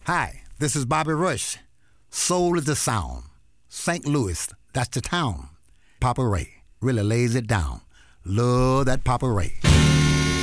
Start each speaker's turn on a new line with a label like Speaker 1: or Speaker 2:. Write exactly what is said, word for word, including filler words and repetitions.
Speaker 1: Hi, this is Bobby Rush. Soul is the sound. Saint Louis, that's the town. Papa Ray really lays it down. Love that Papa Ray.